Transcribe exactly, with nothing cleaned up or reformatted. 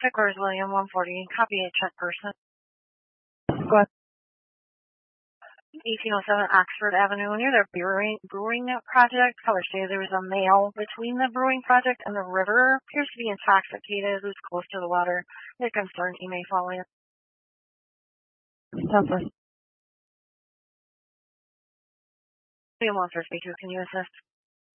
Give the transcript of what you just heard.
Checkers, William one forty. Copy a check person. Go ahead. eighteen oh seven Oxford Avenue, near the brewing, brewing project. Caller stated there was a male between the brewing project and the river. Appears to be intoxicated, who's close to the water. They're concerned he may fall in. Counselor. William one fifty-two, can you assist?